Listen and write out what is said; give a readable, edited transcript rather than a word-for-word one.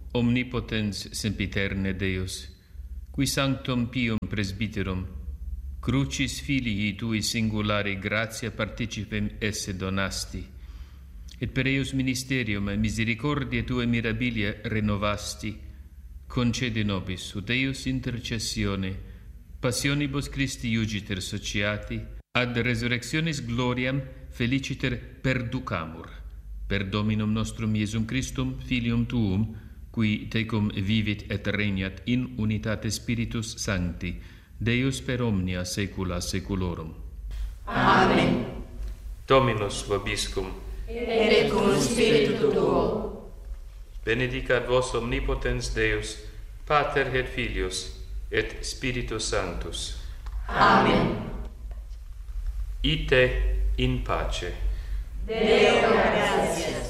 omnipotens sempiterne Deus, qui sanctum pium presbyterum, crucis filii tui singulari gratia participem esse donasti, et per eius ministerium misericordiae tue mirabilia renovasti, concede nobis, ut eius intercessione, passionibus Christi iugiter sociati, ad resurrectionis gloriam feliciter perducamur, per Dominum nostrum Iesum Christum, Filium Tuum, qui tecum vivit et regnat in unitate Spiritus Sancti, Deus per omnia saecula saeculorum. Amen. Dominus vobiscum, et cum spiritu tuo. benedicat vos omnipotens Deus, Pater et Filius, et Spiritus Sanctus. Amen. Ite in pace. Deo gratias.